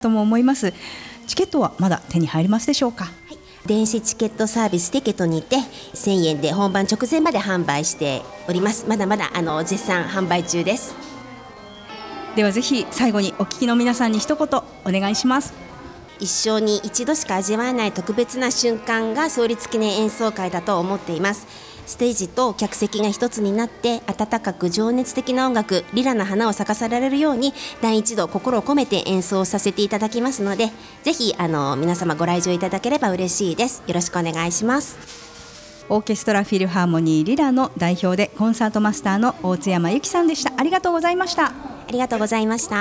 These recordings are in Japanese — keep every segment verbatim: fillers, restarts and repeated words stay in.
とも思います。チケットはまだ手に入りますでしょうか？ 電子チケットサービステケトにてせんえんで本番直前まで販売しております。まだまだあの絶賛販売中です。 ではぜひ最後にお聞きの皆さんに一言お願いします。 一生に一度しか味わえない特別な瞬間が創立記念演奏会だと思っています。ステージと客席が一つになって温かく情熱的な音楽、リラの花を咲かせられるように第一度心を込めて演奏させていただきますので、ぜひあの皆様ご来場いただければ嬉しいです。よろしくお願いします。 オーケストラフィルハーモニーリラの代表でコンサートマスターの大津山由紀さんでした。ありがとうございました。 ありがとうございました。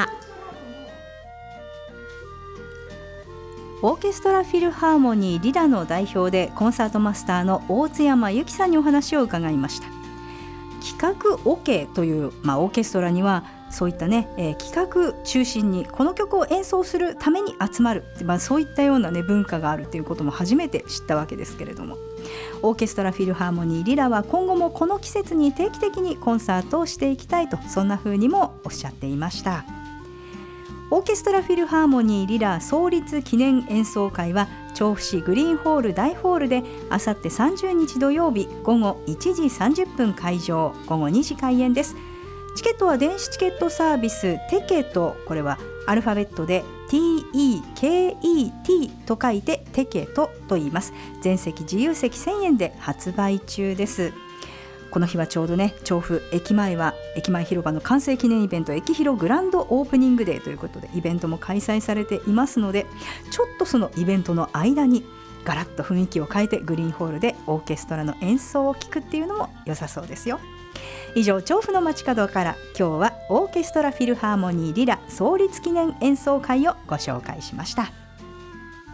オーケストラフィルハーモニーリラの代表でコンサートマスターの大津山由紀さんにお話を伺いました。企画オケという、まあ、オーケストラにはそういったね、えー、企画中心にこの曲を演奏するために集まる、まあ、そういったような、ね、文化があるということも初めて知ったわけですけれども、オーケストラフィルハーモニーリラは今後もこの季節に定期的にコンサートをしていきたいと、そんな風にもおっしゃっていました。オーケストラフィルハーモニーリラ創立記念演奏会は調布市グリーンホール大ホールであさってさんじゅうにち土曜日午後いちじさんじゅっぷん開場、午後にじ開演です。チケットは電子チケットサービステケト、これはアルファベットで ティーイーケーイーティー と書いてテケトと言います。全席自由席せんえんで発売中です。この日はちょうどね、調布駅前は駅前広場の完成記念イベント駅広グランドオープニングデーということでイベントも開催されていますので、ちょっとそのイベントの間にガラッと雰囲気を変えてグリーンホールでオーケストラの演奏を聴くっていうのも良さそうですよ。以上、調布の街角から今日はオーケストラフィルハーモニーリラ創立記念演奏会をご紹介しました。